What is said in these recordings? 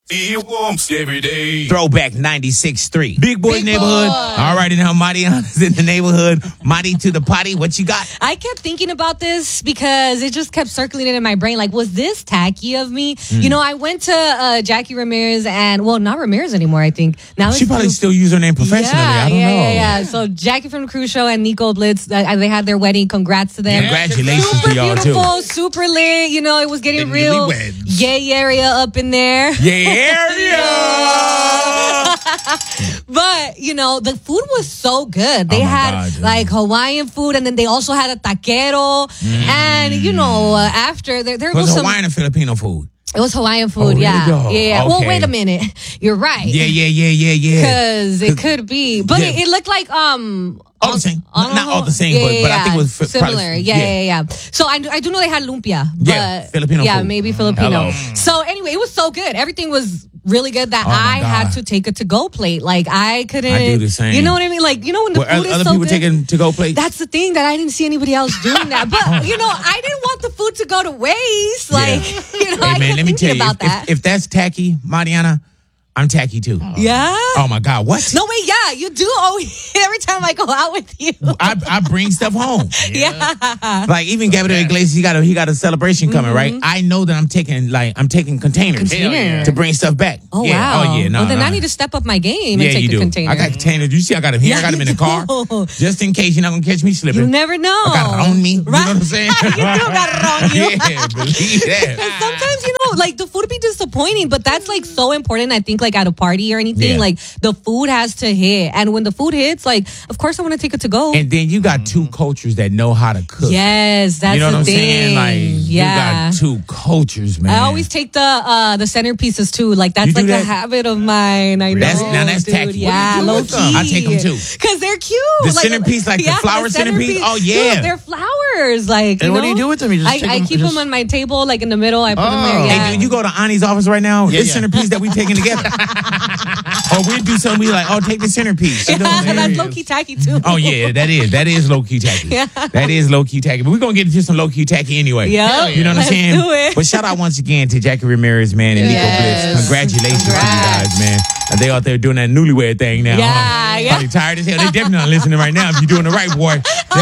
Feel warmth every day. Throwback 96.3. Big Boy Neighborhood. All right, now Mariana's in the neighborhood. Mari to the potty. What you got? I kept thinking about this because it just kept circulating in my brain. Like, was this tacky of me? You know, I went to Jackie Ramirez and, well, not Ramirez anymore, I think. Now She probably still use her name professionally. I don't know. Yeah. So Jackie from the Cruise Show and Nico Blitz, they had their wedding. Congrats to them. Congratulations super to y'all, beautiful, too. Super lit. You know, it was getting The real newlyweds. gay area up in there. Yeah, But, you know, the food was so good. They Oh, my had God, dude. like Hawaiian food, and then they also had a taquero. And, you know, after there Was was some... Hawaiian and Filipino food? It was Hawaiian food, really, yeah. though? Yeah. Well, Okay. wait a minute. You're right. Yeah. Because it could be. But Yeah. it looked like... All the same. Not all the same, but I think it was similar. probably- Yeah. So I do know they had lumpia. But Yeah, Filipino Yeah, food. maybe Filipino. Hello. So anyway, it was so good. Everything was really good that Oh, my I had God. to take a to-go plate. Like, I couldn't... I do the same. You know what I mean? Like, you know when the Were food is other so people good? taking to-go plates? That's the thing, that I didn't see anybody else doing that. But, you know, I didn't want the food to go to waste. Like, you know, Hey, I man, kept let me tell you, about that. if that's tacky, Mariana, I'm tacky too. Yeah? Oh, my God. What? No, wait, yeah, you do always, every time I go out with you. I bring stuff home. Yeah. Like even Gabriel Iglesias, he got a celebration coming, right? I know that I'm taking containers Container. to bring stuff back. Oh, yeah. wow. Oh yeah, no. Well, then no. I need to step up my game Yeah, and take you the do. container. I got containers. You see, I got them here. Yeah, I got them in you the car, do. just in case you're not gonna catch me slipping. You never know. I got it on me. You know Right? what I'm saying? You do got it on you. Yeah, believe that. And sometimes, you know, like the food be disappointing, but that's like so important. I think like at a party or anything, Yeah. like the food has to hit. And when the food hits, like, of course I want to take it to go. And then you got two cultures that know how to cook. Yes, that's you know the what I'm thing. saying? Like yeah. you got two cultures, man. I always take the centerpieces too. Like that's You do like that? a habit of mine. I know. That's dude. tacky. Yeah, What do you do low with them? key. I take them too. Cause they're cute. The centerpiece, like the flower centerpiece? Oh, yeah. Dude, they're flowers. Like, And you what know? do you do with them? You just take I them- keep just- them on my table, like in the middle. I put them there. Oh. Yeah. Hey, dude, you go to Ani's office right now. Yeah, This yeah. centerpiece that we taking together. Or we do something. We like, oh, take the centerpiece. You know what I'm That's saying? low key tacky too. Oh yeah, that is low key tacky. Yeah. That is low key tacky. But we're gonna get into some low key tacky anyway. Yeah. You know what I'm Let's saying? do it. But shout out once again to Jackie Ramirez, man, and Nico Yes. Blitz. Congratulations to you Congrats. guys, man. They out there doing that newlywed thing now. Yeah, huh? yeah. Probably tired as hell. They definitely not listening right now if you're doing the right, boy.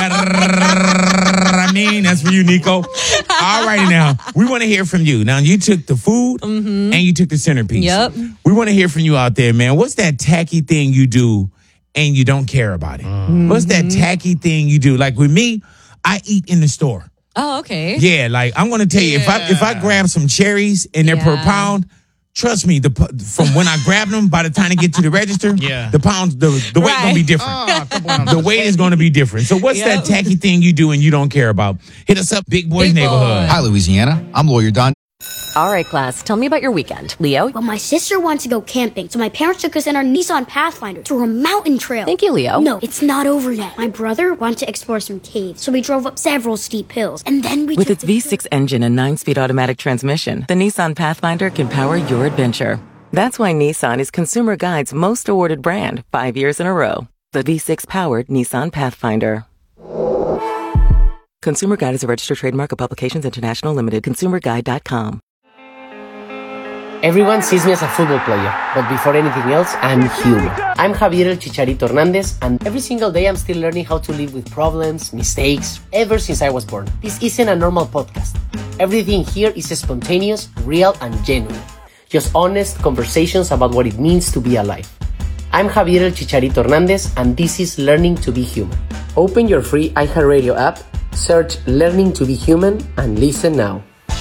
I mean, that's for you, Nico. All righty now. We want to hear from you. Now, you took the food and you took the centerpiece. Yep. We want to hear from you out there, man. What's that tacky thing you do and you don't care about it? What's that tacky thing you do? Like with me, I eat in the store. Oh, okay. Yeah, like I'm gonna tell you, if I grab some cherries and they're per Yeah. pound, trust me, from when I grab them, by the time they get to the register, Yeah. the pounds, the weight Right. gonna be different. The weight is gonna be different. So what's that tacky thing you do and you don't care about? Hit us up, Big Boys Big Neighborhood. Boy. Hi, Louisiana. I'm Lawyer Don. All right, class, tell me about your weekend. Leo? Well, my sister wants to go camping, so my parents took us in our Nissan Pathfinder through a mountain trail. Thank you, Leo. No, it's not over yet. My brother wanted to explore some caves, so we drove up several steep hills, and then we With took its V6 engine and 9-speed automatic transmission, the Nissan Pathfinder can power your adventure. That's why Nissan is Consumer Guide's most awarded brand 5 years in a row. The V6-powered Nissan Pathfinder. Consumer Guide is a registered trademark of Publications International Limited. ConsumerGuide.com. Everyone sees me as a football player, but before anything else, I'm human. I'm Javier El Chicharito Hernandez, and every single day I'm still learning how to live with problems, mistakes, ever since I was born. This isn't a normal podcast. Everything here is spontaneous, real, and genuine. Just honest conversations about what it means to be alive. I'm Javier El Chicharito Hernandez, and this is Learning to be Human. Open your free iHeartRadio app, search Learning to be Human, and listen now.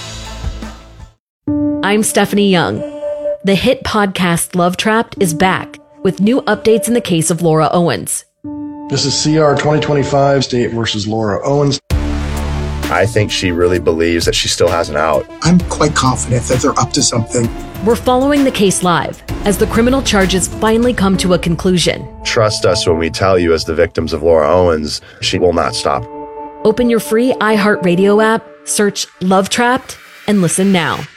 I'm Stephanie Young. The hit podcast Love Trapped is back with new updates in the case of Laura Owens. This is CR 2025 State versus Laura Owens. I think she really believes that she still has an out. I'm quite confident that they're up to something. We're following the case live as the criminal charges finally come to a conclusion. Trust us when we tell you, as the victims of Laura Owens, she will not stop. Open your free iHeartRadio app, search Love Trapped, and listen now.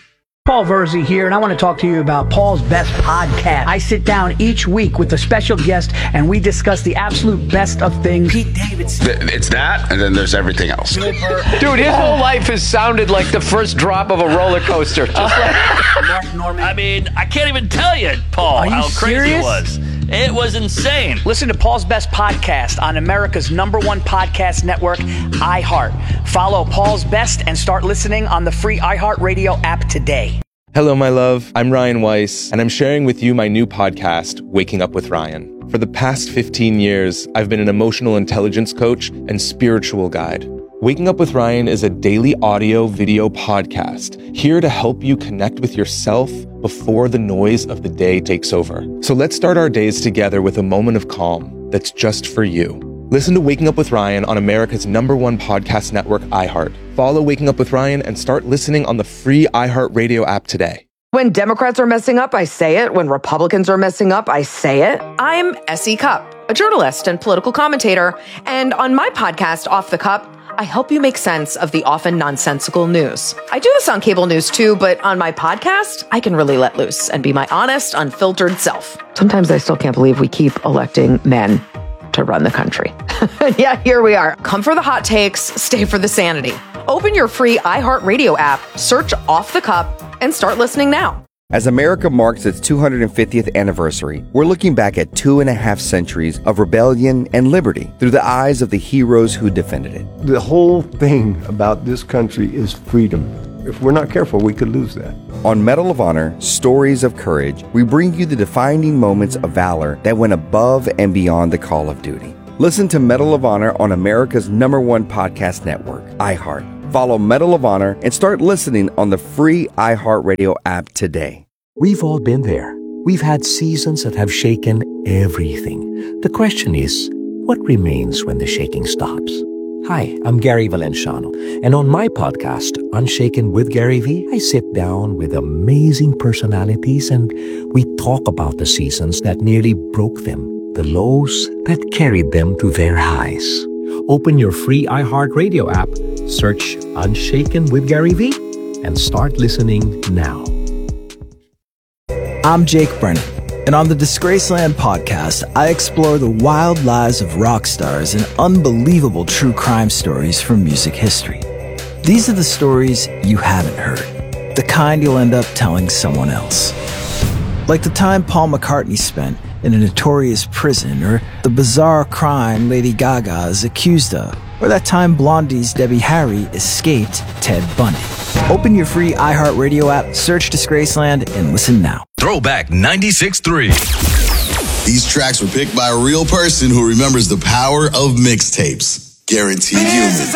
Paul Verzi here, and I want to talk to you about Paul's Best Podcast. I sit down each week with a special guest, and we discuss the absolute best of things. Pete Davidson. It's that, and then there's everything else. Dude, his whole life has sounded like the first drop of a roller coaster. Just like Norman. I mean, I can't even tell you, Paul, how crazy it was. It was insane. Listen to Paul's Best Podcast on America's #1 podcast network, iHeart. Follow Paul's Best and start listening on the free iHeartRadio app today. Hello, my love. I'm Ryan Weiss, and I'm sharing with you my new podcast, Waking Up with Ryan. For the past 15 years, I've been an emotional intelligence coach and spiritual guide. Waking Up with Ryan is a daily audio-video podcast here to help you connect with yourself before the noise of the day takes over. So let's start our days together with a moment of calm that's just for you. Listen to Waking Up with Ryan on America's #1 podcast network, iHeart. Follow Waking Up with Ryan and start listening on the free iHeartRadio app today. When Democrats are messing up, I say it. When Republicans are messing up, I say it. I'm S.E. Cupp, a journalist and political commentator. And on my podcast, Off the Cup, I help you make sense of the often nonsensical news. I do this on cable news too, but on my podcast, I can really let loose and be my honest, unfiltered self. Sometimes I still can't believe we keep electing men to run the country. Yeah, here we are. Come for the hot takes, stay for the sanity. Open your free iHeartRadio app, search Off the Cup, and start listening now. As America marks its 250th anniversary, we're looking back at 2.5 centuries of rebellion and liberty through the eyes of the heroes who defended it. The whole thing about this country is freedom. If we're not careful, we could lose that. On Medal of Honor, Stories of Courage, we bring you the defining moments of valor that went above and beyond the call of duty. Listen to Medal of Honor on America's #1 podcast network, iHeart. Follow Medal of Honor and start listening on the free iHeartRadio app today. We've all been there. We've had seasons that have shaken everything. The question is, what remains when the shaking stops? Hi, I'm Gary Valenciano, and on my podcast, Unshaken with Gary V, I sit down with amazing personalities and we talk about the seasons that nearly broke them, the lows that carried them to their highs. Open your free iHeartRadio app, search Unshaken with Gary V, and start listening now. I'm Jake Brennan, and on the Disgraceland podcast, I explore the wild lives of rock stars and unbelievable true crime stories from music history. These are the stories you haven't heard, the kind you'll end up telling someone else. Like the time Paul McCartney spent in a notorious prison, or the bizarre crime Lady Gaga is accused of, or that time Blondie's Debbie Harry escaped Ted Bundy. Open your free iHeartRadio app, search Disgraceland, and listen now. Throwback 96.3. These tracks were picked by a real person who remembers the power of mixtapes. Guaranteed Human.